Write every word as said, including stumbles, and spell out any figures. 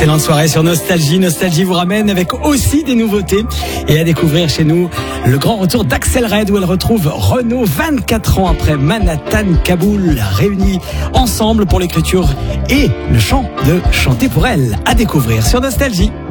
Excellente soirée sur Nostalgie. Nostalgie vous ramène avec aussi des nouveautés et à découvrir chez nous le grand retour d'Axel Red où elle retrouve Renaud vingt-quatre ans après Manhattan Kaboul, réunis ensemble pour l'écriture et le chant de Chanter pour elle, à découvrir sur Nostalgie.